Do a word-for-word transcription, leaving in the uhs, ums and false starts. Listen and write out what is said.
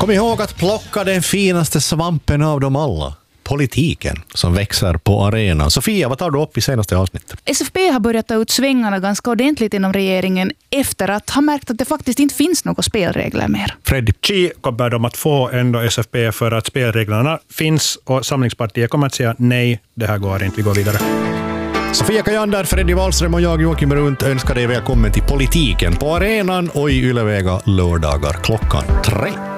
Kom ihåg att plocka den finaste svampen av dem alla. Politiken som växer på arenan. Sofia, vad tar du upp i senaste avsnittet? S F P har börjat ta ut svängarna ganska ordentligt inom regeringen efter att ha märkt att det faktiskt inte finns några spelregler mer. Freddy? Chi kommer de att få ändå S F P för att spelreglerna finns och Samlingspartiet kommer att säga nej, det här går inte, vi går vidare. Sofia Kajander, Freddy Wallström och jag Joakim Runt önskar dig välkommen till Politiken på arenan och i Ylevega lördagar klockan tre.